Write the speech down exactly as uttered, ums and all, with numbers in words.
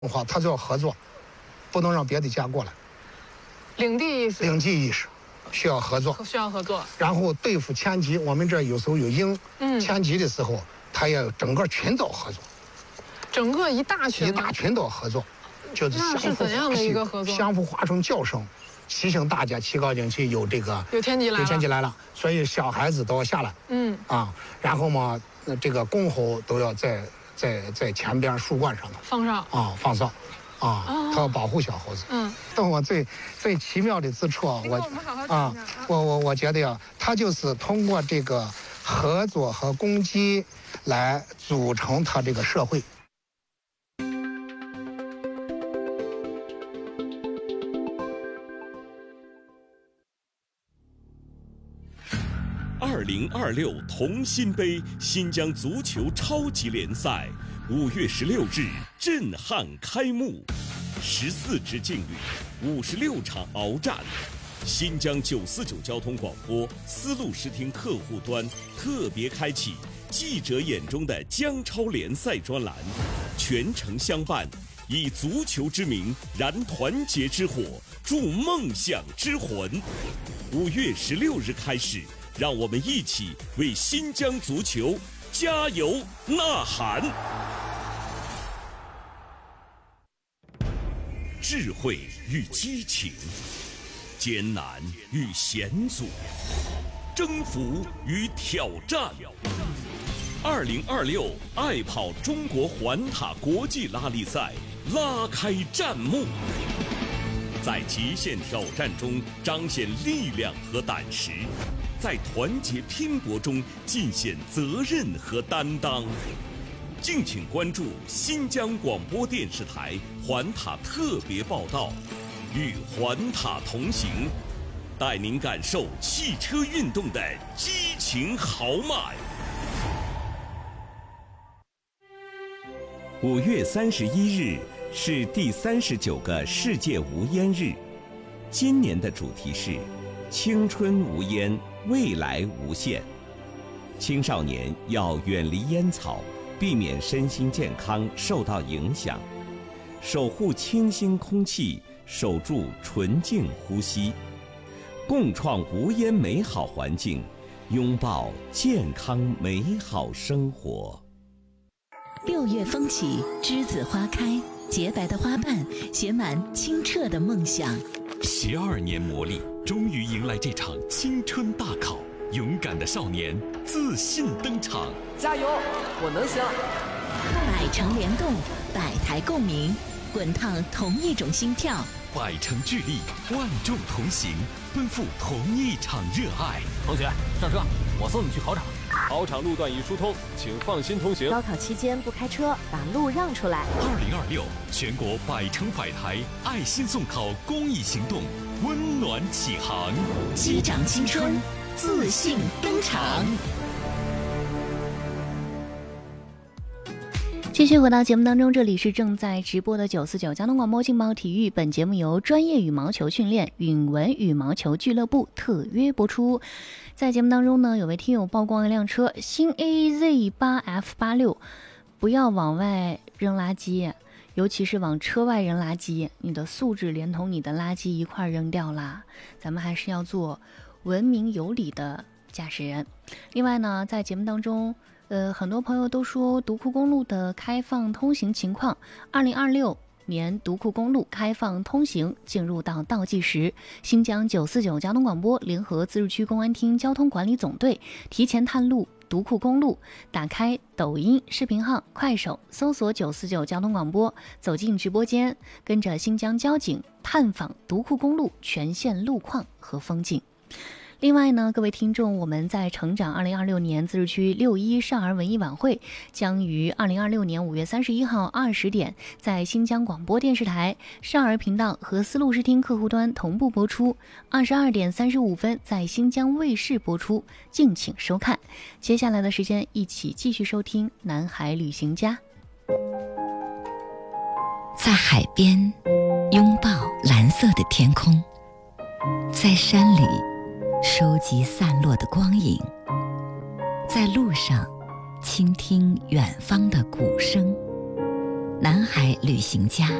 话，他就要合作，不能让别的家过来。 领地意识， 领地意识，需要合作， 需要合作。 然后对付迁徙，我们这有时候有鹰，嗯，迁徙的时候，他也整个群岛合作， 整个一大群， 一大群岛合作，就是相互怎样的一个合作？ 相互划成叫声，提醒大家起高景气有这个有天敌来了， 有天敌来了，所以小孩子都要下来，嗯啊，然后嘛，这个公猴都要在在在前边树冠上头放哨啊，放哨。啊，他要保护小猴子。嗯，但我最最奇妙的之处啊，我啊，我我我觉得呀，他就是通过这个合作和攻击来组成他这个社会。 二零二六同心杯新疆足球超级联赛五月十六日震撼开幕，十四支劲旅，五十六场鏖战。新疆九四九交通广播丝路视听客户端特别开启记者眼中的疆超联赛专栏，全程相伴，以足球之名燃团结之火，铸梦想之魂。五月十六日开始，让我们一起为新疆足球加油呐喊！智慧与激情，艰难与险阻，征服与挑战。二零二六爱跑中国环塔国际拉力赛拉开战幕，在极限挑战中彰显力量和胆识，在团结拼搏中尽显责任和担当。敬请关注新疆广播电视台环塔特别报道，与环塔同行，带您感受汽车运动的激情豪迈。五月三十一日是第三十九个世界无烟日，今年的主题是青春无烟，未来无限。青少年要远离烟草，避免身心健康受到影响，守护清新空气，守住纯净呼吸，共创无烟美好环境，拥抱健康美好生活。 六月风起，栀子花开，洁白的花瓣写满清澈的梦想。 十二年磨砺，终于迎来这场青春大考。勇敢的少年自信登场， 加油，我能行！ 百城联动，百台共鸣，滚烫同一种心跳， 百城聚力，万众同行，奔赴同一场热爱。 同学，上车，我送你去考场。 考场路段已疏通，请放心通行。 高考期间不开车，把路让出来。 二零二六全国百城百台爱心送考公益行动温暖启航， 击掌青春，自信登场。继续回到节目当中，这里是正在直播的九四九交通广播劲爆体育，本节目由专业羽毛球训练允文羽毛球俱乐部特约播出。在节目当中呢，有位听友曝光一辆车新 A Z 八 F 八六，不要往外扔垃圾，尤其是往车外扔垃圾，你的素质连同你的垃圾一块扔掉啦。咱们还是要做文明有礼的驾驶人。另外呢，在节目当中呃，很多朋友都说独库公路的开放通行情况，二零二六年独库公路开放通行进入到倒计时。新疆九四九交通广播联合自治区公安厅交通管理总队提前探路独库公路，打开抖音视频号、快手，搜索九四九交通广播，走进直播间，跟着新疆交警探访独库公路全线路况和风景。另外呢，各位听众，我们在成长二零二六年自治区六一少儿文艺晚会将于二零二六年五月三十一号二十点在新疆广播电视台少儿频道和丝路视听客户端同步播出，二十二点三十五分在新疆卫视播出，敬请收看。接下来的时间，一起继续收听《南海旅行家》。 在海边拥抱蓝色的天空，在山里收集散落的光影，在路上倾听远方的鼓声， 南海旅行家。